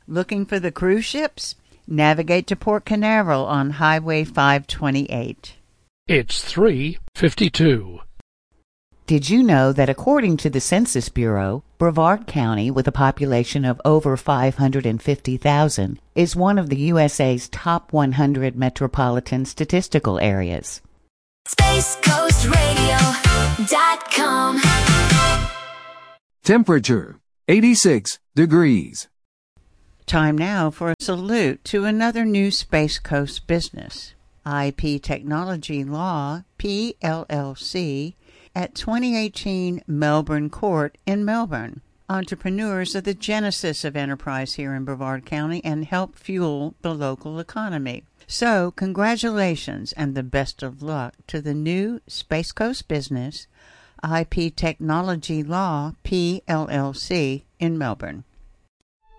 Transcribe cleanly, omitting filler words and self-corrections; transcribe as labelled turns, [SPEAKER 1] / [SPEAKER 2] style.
[SPEAKER 1] Looking for the cruise ships? Navigate to Port Canaveral on Highway 528.
[SPEAKER 2] It's 3:52.
[SPEAKER 1] Did you know that according to the Census Bureau, Brevard County, with a population of over 550,000, is one of the USA's top 100 metropolitan statistical areas?
[SPEAKER 3] SpaceCoastRadio.com.
[SPEAKER 4] Temperature 86 degrees.
[SPEAKER 1] Time now for a salute to another new Space Coast business, IP Technology Law, PLLC, at 2018 Melbourne Court in Melbourne. Entrepreneurs are the genesis of enterprise here in Brevard County and help fuel the local economy. So, congratulations and the best of luck to the new Space Coast business, IP Technology Law, PLLC, in Melbourne.